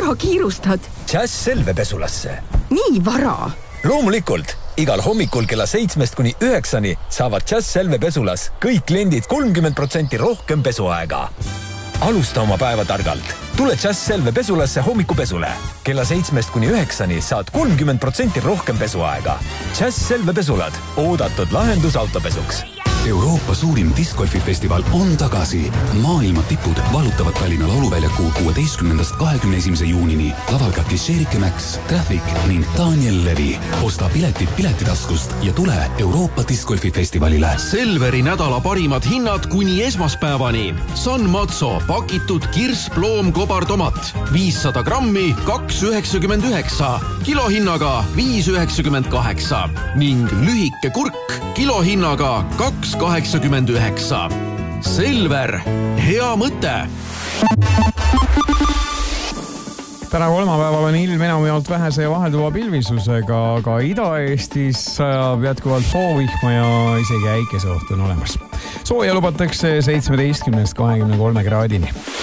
vara kiirustad? Jazz Selve pesulasse. Nii vara? Loomulikult, igal hommikul kella 7–9 saavad Jazz Selve pesulas kõik kliendid 30% rohkem pesuaega. Alusta oma päeva targalt. Tule Jazz Selve pesulasse hommikupesule. Kella 7–9 saad 30% rohkem pesuaega. Jazz Selve pesulad. Oodatud lahendus autopesuks. Euroopa suurim discgolfifestival on tagasi. Maailma tipud valutavad Tallinna lauluväljaku 16.–21. juunini. Laval ka Kisherike Max, Traffic ning Daniel Levi. Osta piletid piletitaskust ja tule Euroopa discgolfifestivalile. Selveri nädala parimad hinnad kuni esmaspäevani. San Mazzo pakitud kirsploom kobartomat 500 grammi 2,99, kilohinnaga 5,98 ning lühike kurk kilohinnaga 2,89. Selver, hea mõte! Täna kolmapäeval on ilm enamjaolt vähese ja vahelduva pilvisusega, aga Ida-Eestis sajab jätkuvalt soovihma ja isegi äikeseoht on olemas. Sooja lubatakse 17–23 kraadini.